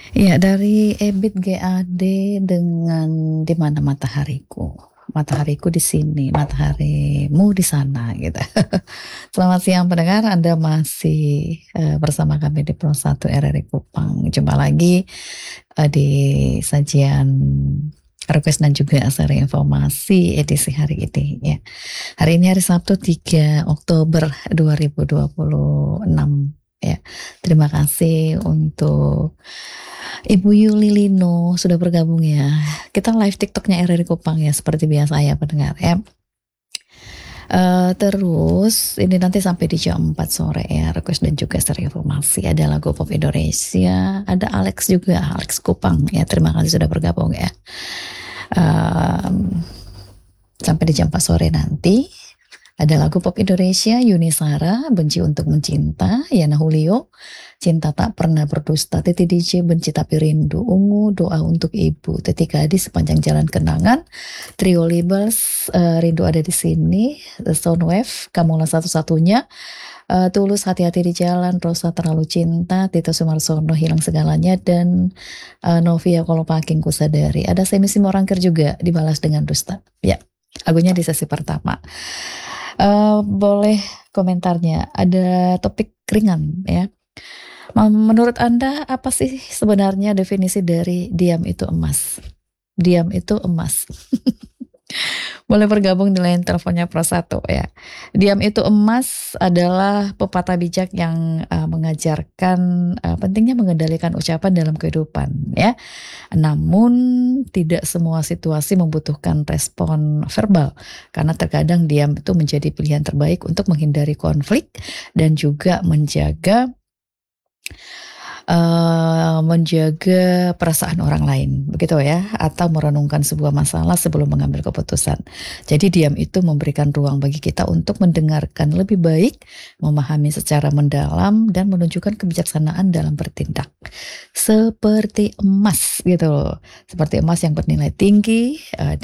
Iya, dari EBIT GAD dengan di mana matahariku. Matahariku di sini, mataharimu di sana gitu. Selamat siang pendengar, Anda masih bersama kami di Pro 1 RRI Kupang. Jumpa lagi di sajian request dan juga seri informasi edisi hari ini ya. Hari ini hari Sabtu 3 Oktober 2026 ya. Terima kasih untuk Ibu Yuli Lino sudah bergabung ya. Kita live TikToknya RRI Kupang ya, seperti biasa ya pendengar ya. Terus ini nanti sampai di jam 4 sore ya, request dan juga seri informasi. Ada lagu pop Indonesia, ada Alex juga, Alex Kupang ya. Terima kasih sudah bergabung ya. Sampai di jam 4 sore nanti ada lagu pop Indonesia, Yuni Sara, Benci Untuk Mencinta, Yana Julio, Cinta Tak Pernah Berdusta, Titi DJ, Benci Tapi Rindu, Ungu, Doa Untuk Ibu, Titi Gadis, Sepanjang Jalan Kenangan, Trio Libels, Rindu Ada di Sini, The Soundwave, Kamulah Satu-Satunya, Tulus, Hati-Hati di Jalan, Rosa Terlalu Cinta, Tito Sumarsono, Hilang Segalanya, dan Novia Kalau Paking Kusadari. Ada Semi Simorangkir juga, Dibalas Dengan Dusta. Ya, lagunya di sesi pertama. Boleh komentarnya, ada topik ringan ya. Menurut Anda apa sih sebenarnya definisi dari diam itu emas? Diam itu emas. Boleh bergabung di line teleponnya Pro 1 ya. Diam itu emas adalah pepatah bijak yang mengajarkan pentingnya mengendalikan ucapan dalam kehidupan ya. Namun tidak semua situasi membutuhkan respon verbal, karena terkadang diam itu menjadi pilihan terbaik untuk menghindari konflik dan juga menjaga perasaan orang lain, begitu ya, atau merenungkan sebuah masalah sebelum mengambil keputusan. Jadi diam itu memberikan ruang bagi kita untuk mendengarkan lebih baik, memahami secara mendalam, dan menunjukkan kebijaksanaan dalam bertindak. Seperti emas gitu loh, seperti emas yang bernilai tinggi